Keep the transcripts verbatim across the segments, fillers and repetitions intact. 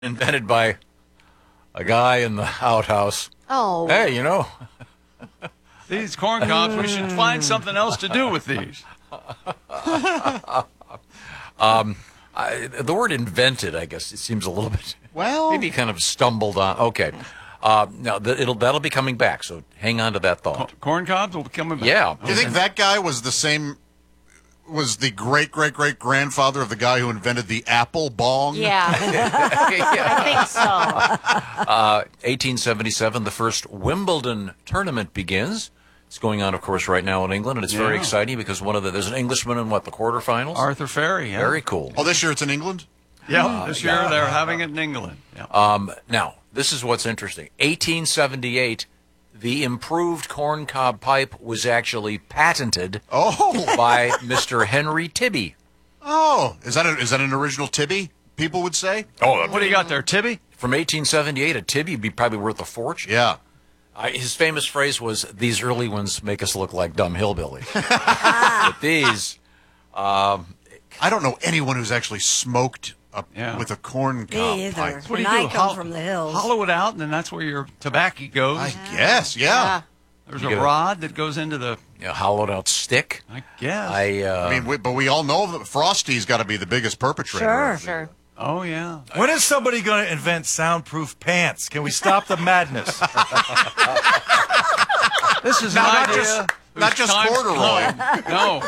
invented by a guy in the outhouse. Oh. Hey, you know. These corn cobs, we should find something else to do with these. um, I, the word invented, I guess, it seems a little bit. Well, maybe kind of stumbled on. Okay. Uh, now, the, it'll that'll be coming back, so hang on to that thought. Corn cobs will be coming back. Yeah. Do you think that guy was the same, was the great-great-great-grandfather of the guy who invented the apple bong? Yeah. I think so. Uh, eighteen seventy-seven, the first Wimbledon tournament begins. It's going on, of course, right now in England, and it's very Yeah. exciting because one of the there's an Englishman in, what, the quarterfinals? Arthur Ferry, yeah. Very cool. Oh, this year it's in England? Yeah, this year they're having it in England. Yeah. Um, now, this is what's interesting. eighteen seventy-eight, the improved corncob pipe was actually patented Oh. by Mister Henry Tibby. Oh, is that a, is that an original Tibby, people would say? Oh, What do you got there, Tibby? From eighteen seventy-eight, a Tibby would be probably worth a fortune. Yeah. I, his famous phrase was, "These early ones make us look like dumb hillbillies." But these, um, I don't know anyone who's actually smoked a, Yeah. with a corn cob Me either. pipe. What do And you I do? come Hol- from the hills. Hollow it out, and then that's where your tobacco goes. I guess, yeah. Yeah. There's You a get a- rod that goes into the, you know, hollowed out stick. I guess. I, uh, I mean, we, but we all know that Frosty's got to be the biggest perpetrator. Sure. of it. Sure. oh, yeah. When is somebody going to invent soundproof pants? Can we stop the madness? This is Now, an not idea. just- whose not just time's corduroy. come.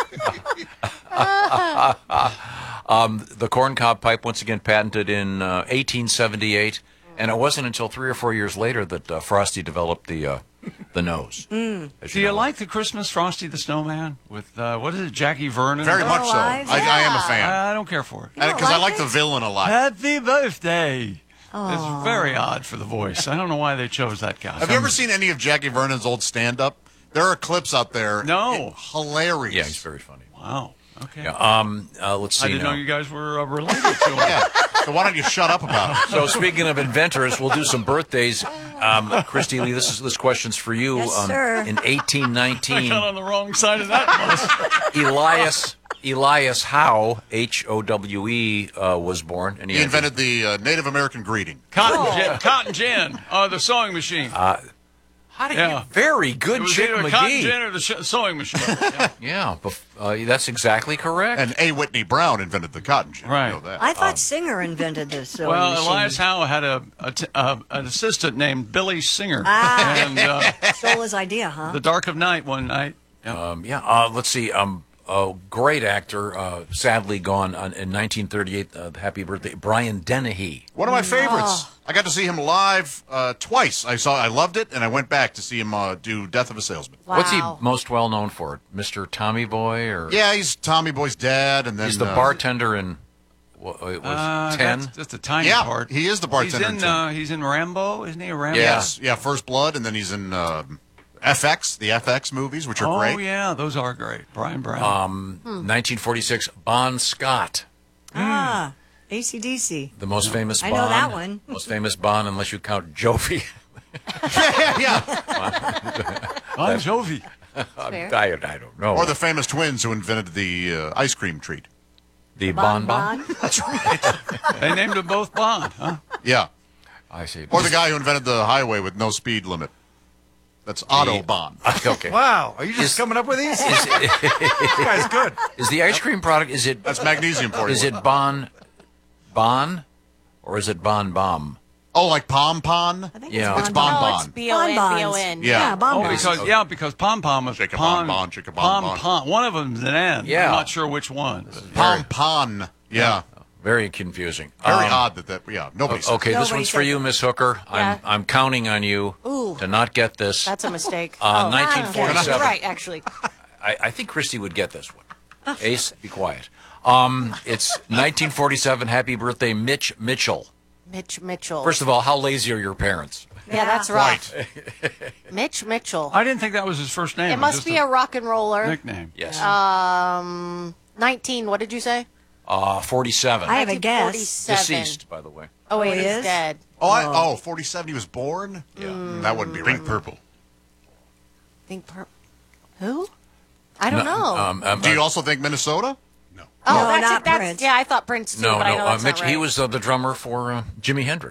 No. Um, the corncob pipe, once again patented in uh, eighteen seventy-eight, and it wasn't until three or four years later that uh, Frosty developed the uh, the nose. Mm. As Do you know. like the Christmas Frosty the Snowman with, uh, what is it, Jackie Vernon? Very much so. Otherwise, I, I am a fan. I don't care for it. Because don't I like like the it? villain a lot. Happy birthday. It's very odd for the voice. I don't know why they chose that guy. Have you ever seen any of Jackie Vernon's old stand-up? There are clips out there. No. It- hilarious. Yeah, he's very funny. Wow. Okay. Yeah, um, uh, let's see I didn't now. know you guys were uh, related to him. Yeah. So why don't you shut up about it? So speaking of inventors, we'll do some birthdays. Um, Christy Lee, this is this question's for you. Yes, um, sir. In eighteen I nineteen, got on the wrong side of that bus. Elias Elias Howe, H O W E, uh, was born, and he, He had- invented the uh, Native American greeting. Cotton gin, cotton gin, uh, the sewing machine. How do you, Yeah. very it good, was Chick either a cotton gin McGee. or the sh- sewing machine. Yeah. Yeah, bef- uh, that's exactly correct. And A. Whitney Brown invented the cotton gin. Right. You know that. I thought Singer invented this. sewing Well, machine. Elias Howe had a, a t- uh, an assistant named Billy Singer, Ah. and uh, Stole his idea, huh? the dark of night one night. Um, yeah, uh, let's see. Um, a great actor, uh, sadly gone on, in nineteen thirty-eight. Uh, happy birthday, Brian Dennehy. One of my favorites. I got to see him live uh, twice. I saw, I loved it, and I went back to see him uh, do Death of a Salesman. Wow. What's he most well known for? Mister Tommy Boy, or Yeah, he's Tommy Boy's dad, and then he's the uh, bartender in what, it was Uh, ten. That's just a tiny Yeah, part. he is the bartender He's in in, ten. uh, he's in Rambo, isn't he? A Rambo. Yeah. Yes, yeah, First Blood, and then he's in uh, F X, the F X movies, which are Oh great. yeah, those are great. Brian Brown. Um, nineteen forty-six, Bon Scott, Ah, A C D C. the most famous I Bond. know that one. Most famous Bond, unless you count Jovi. yeah, yeah. Bon Jovi. I, I don't know. Or the famous twins who invented the uh, ice cream treat. the Bon Bon. They named them both Bond, huh? Yeah. I see. Or the guy who invented the highway with no speed limit. That's Autobahn. Okay. Wow. Are you just Is- coming up with these? Is, This guy's good. is the ice cream product? Is it? That's magnesium for you. Is it Bon Bon, or is it Bon Bomb? Oh, like Pom Pon? I think Yeah. it's It's Bon Bon Oh, Bon. it's B O N, Bonbons. B O N. Yeah. Yeah, Oh, bonbons. because yeah, because Pom Pom is Chicka Pom Bon Bon, Chicka Bon Pom Bon. Pom. One of them's an N. Yeah. I'm not sure which one. but- Pom Pon. Yeah. Very confusing. Very Um, odd that that, yeah, nobody said Okay, this Nobody one's for said you, that. Miss Hooker. Yeah. I'm I'm counting on you Ooh. to not get this. That's a mistake. Uh, oh, nineteen forty-seven. You're right, actually. I, I think Christy would get this one. Ace, be quiet. Um, it's nineteen forty-seven. Happy birthday, Mitch Mitchell. Mitch Mitchell. First of all, how lazy are your parents? yeah, that's Right. right. Mitch Mitchell. I didn't think that was his first name. It was must just be a rock and roller. nickname. Yes. Um, nineteen. What did you say? Uh, forty-seven. I have a guess. forty-seven. Deceased, by the way. Oh wait, Oh, he he's is? dead. Oh, I, oh, forty-seven, he was born? Yeah. That wouldn't be right. Pink purple. Think per- who? I don't No, know. Um, um, Do you uh, also think Minnesota? Oh, No, that's not it. That's Prince. yeah. I thought Prince too, No, but I no. know Uh, that's Mitch, not right. he was uh, the drummer for uh, Jimi Hendrix.